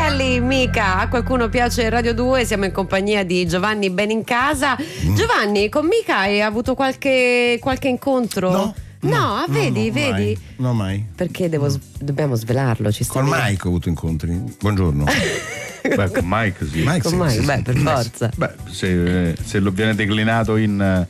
Morelli, Mica, a qualcuno piace Radio 2, siamo in compagnia di Giovanni Benincasa. Giovanni, con Mica hai avuto qualche incontro? No, vedi? No, mai. Perché dobbiamo svelarlo, ci sta. Con Mike ho avuto incontri. Buongiorno. Beh, con Mike sì. Con Mike, beh, per forza. Beh, se lo viene declinato in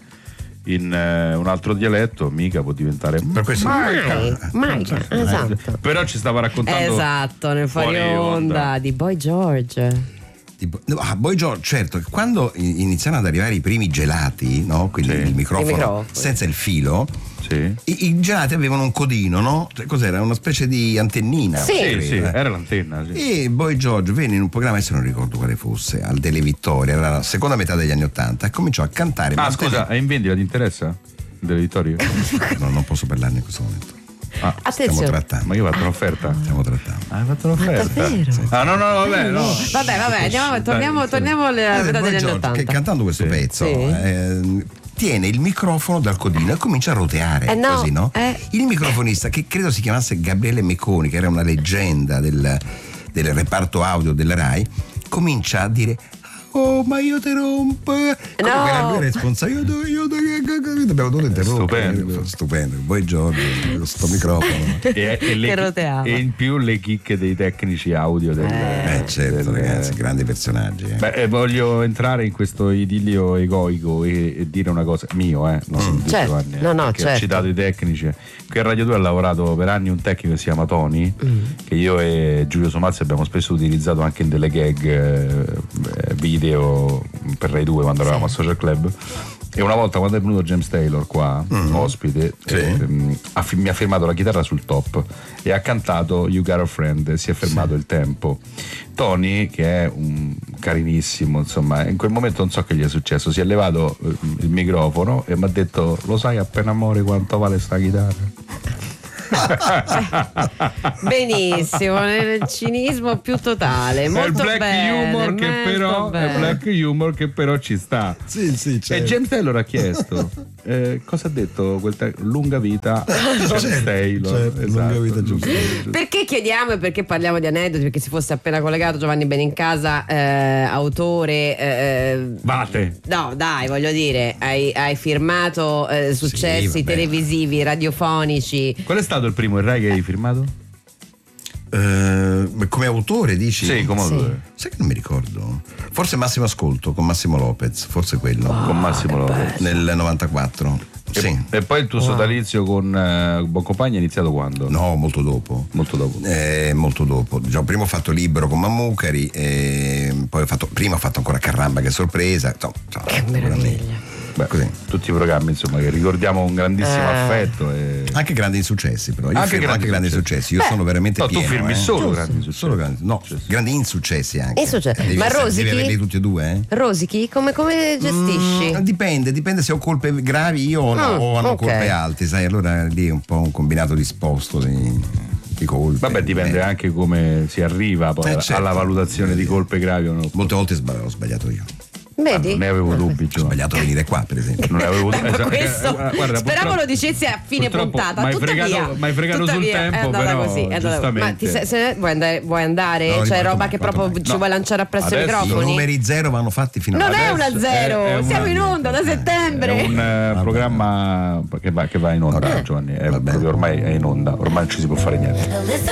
un altro dialetto, mica può diventare per questo Mike, esatto. Però ci stava raccontando, esatto, nel fuori onda di Boy George. Boy George, certo, quando iniziano ad arrivare i primi gelati, no? Quindi il microfono senza il filo, sì. I gelati avevano un codino, no? Cioè, cos'era? Una specie di antennina. Sì, era l'antenna. Sì. E Boy George venne in un programma, adesso non ricordo quale fosse, al Delle Vittorie, era la seconda metà degli anni '80, e cominciò a cantare. Scusa, è in vendita, ti interessa? Delle Vittorie? No, non posso parlarne in questo momento. Attenzione. Stiamo trattando. Ma io ho fatto un'offerta. Stiamo trattando. Hai fatto un'offerta? Davvero? No, vabbè, no. Vabbè, torniamo alla metà degli anni '80. Che cantando questo pezzo tiene il microfono dal codino e comincia a roteare, così, no? Il microfonista, che credo si chiamasse Gabriele Mecconi, che era una leggenda del reparto audio della Rai, comincia a dire: oh, ma io ti rompo. Come era lui responsabile, abbiamo dovuto interrompere. Stupendo. Poi Giorgio, sto microfono. Che e in più le chicche dei tecnici audio certo, ragazzi, grandi personaggi. Voglio entrare in questo idillio egoico e dire una cosa mio, non di Giovanni, certo. Ho citato i tecnici. Qui a Radio 2 ha lavorato per anni un tecnico che si chiama Tony, che io e Giulio Somazzi abbiamo spesso utilizzato anche in delle gag video per Rai 2 quando eravamo a Social Club. E una volta, quando è venuto James Taylor qua, ospite, mi ha firmato la chitarra sul top e ha cantato You Got a Friend, si è fermato il tempo. Tony, che è un carinissimo, insomma, in quel momento non so che gli è successo, si è levato il microfono e mi ha detto: lo sai appena amore quanto vale sta chitarra? Benissimo, nel cinismo più totale, molto è black humor che però ci sta. Sì, certo. E James Taylor ha chiesto cosa ha detto lunga vita James Taylor, certo, esatto. Lunga vita James Taylor. Perché chiediamo e perché parliamo di aneddoti? Perché si fosse appena collegato Giovanni Benincasa, autore Vate. No, dai, voglio dire, hai firmato successi televisivi, radiofonici. Qual è stato il primo Rai che hai firmato? Come autore dici? Sì, come autore. Sai che non mi ricordo. Forse Massimo Ascolto con Massimo Lopez, forse quello. Con Massimo Lopez nel 94. E poi il tuo sodalizio con Boncompagni è iniziato quando? No, molto dopo. Molto dopo. Diciamo, prima ho fatto Libero con Mammucari, poi ho fatto ancora Carramba che sorpresa. Che meraviglia. Così. Tutti i programmi, insomma, che ricordiamo un grandissimo affetto anche grandi insuccessi, però io firmo anche grandi successi. Io sono veramente pieno. Tu firmi solo grandi successi. Solo grandi insuccessi anche. Ma Rosichi? Devi averli tutti e due, Rosichi come gestisci? Dipende se ho colpe gravi io o hanno colpe alte, sai, allora lì è un po' un combinato disposto di colpe. Vabbè, dipende anche come si arriva poi alla valutazione di colpe gravi o no. Molte volte ho sbagliato io. Vedi? Non ne avevo dubbi, Ho sbagliato a venire qua, per esempio. Non ne avevo dubbi. Questo speravo lo dicessi a fine puntata. Ma hai fregato sul tempo, però così, giustamente. Ma vuoi andare? No, c'è roba che proprio ci vuoi lanciare appresso ai microfoni? I numeri 0 vanno fatti fino a non è una 0, siamo in onda da settembre. È un programma che va in onda, Giovanni. Ormai è in onda, ormai non ci si può fare niente.